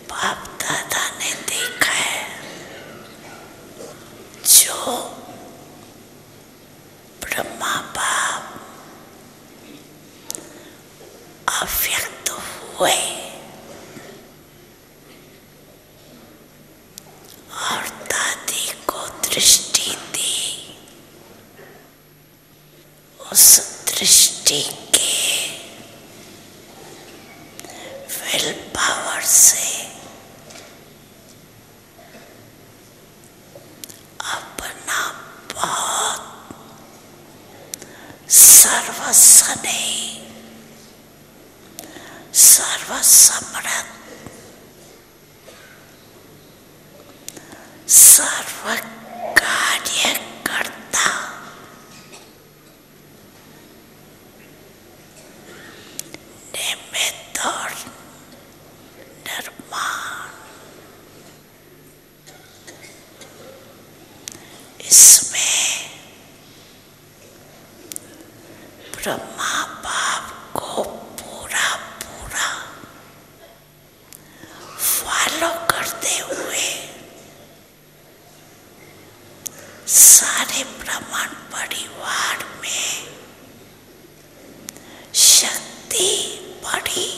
बाप दादा ने देखा है, जो ब्रह्मा बाप अव्यक्त हुए और दादी को दृष्टि दी, उस दृष्टि के विल पावर से अपना बहुत सर्वसमर्थ, सर्वसमर्थ, सर्व कार्य करता निमित्त और निर्माण, इसमें ब्रह्मा बाप को पूरा फॉलो करते हुए सारे ब्राह्मण परिवार में शक्ति बढ़ी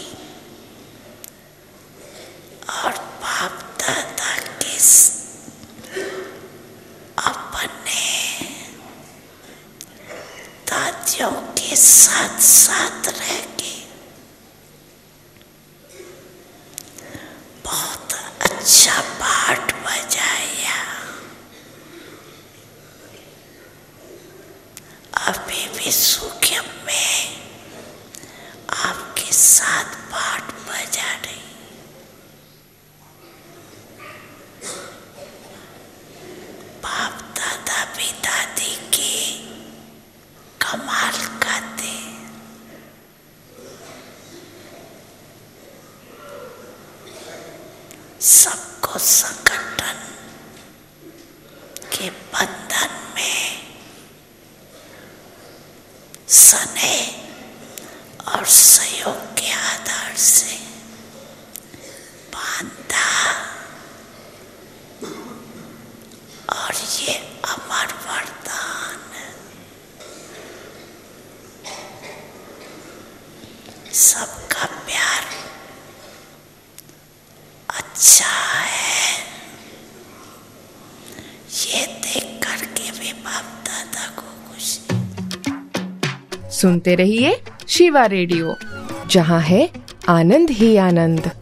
और बाप दादा के अपने दादियों के साथ साथ रह के बहुत अच्छा पाठ बजाया। अभी भी सूक्ष्म में आपके साथ पाठ बजा रही। बाप दादा भी दादी की कमाल गाते। सबको संगठन के बंधन में स्नेह और सहयोग के आधार से बांधा और ये अमर वरदान, सबका प्यार अच्छा है, ये देख करके भी बाप दादा को खुशी। सुनते रहिए शिवा रेडियो, जहाँ है आनंद ही आनंद।